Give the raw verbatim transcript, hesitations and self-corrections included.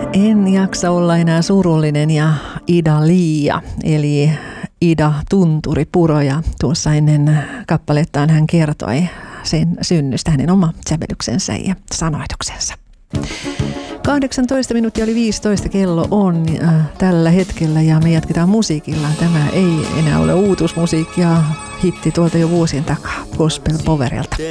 En jaksa olla enää surullinen ja Ida Liia, eli Ida Tunturi Puroja. Tuossa ennen kappalettaan hän kertoi sen synnystä, hänen oma sävellyksensä ja sanoituksensa. kahdeksantoista minuuttia oli viisitoista kello on äh, tällä hetkellä ja me jatketaan musiikilla. Tämä ei enää ole uutuusmusiikkia, hitti tuolta jo vuosien takaa Gospel Powerilta.